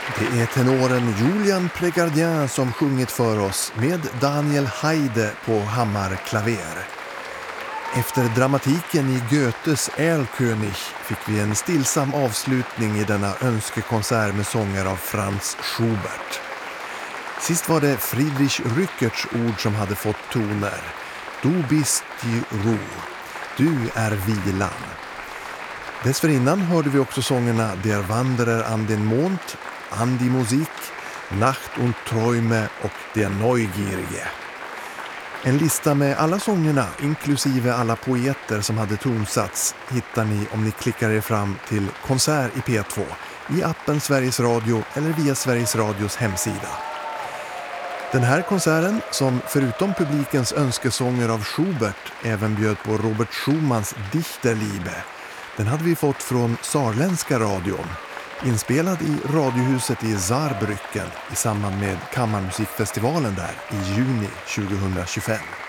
Det är tenoren Julian Pregardien som sjungit för oss med Daniel Haide på hammarklaver. Efter dramatiken i Goethes Erlkönig fick vi en stillsam avslutning i denna önskekonsert med sånger av Franz Schubert. Sist var det Friedrich Rückerts ord som hade fått toner. Du bist die Ruhe. Du är vilan. Dessförinnan hörde vi också sångerna Der Wanderer an den Mond, An die Musik, Nacht und Träume och Der Neugierige. En lista med alla sångerna, inklusive alla poeter som hade tonsats, hittar ni om ni klickar er fram till Konsert i P2 i appen Sveriges Radio eller via Sveriges Radios hemsida. Den här konserten, som förutom publikens önskesånger av Schubert även bjöd på Robert Schumans Dichterliebe, den hade vi fått från Saarländska radion, inspelad i radiohuset i Saarbrücken i samband med Kammarmusikfestivalen där i juni 2025.